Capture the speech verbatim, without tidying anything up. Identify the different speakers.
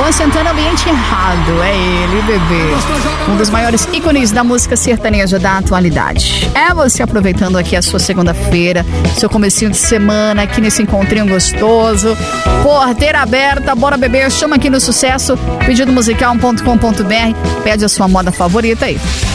Speaker 1: Luan Santana, ambiente errado, é ele, bebê. Um dos maiores ícones da música sertaneja da atualidade. É você aproveitando aqui a sua segunda-feira, seu comecinho de semana, aqui nesse encontrinho gostoso. Porteira aberta, bora beber, chama aqui no Sucesso, pedido musical ponto com ponto br, pede a sua moda favorita aí.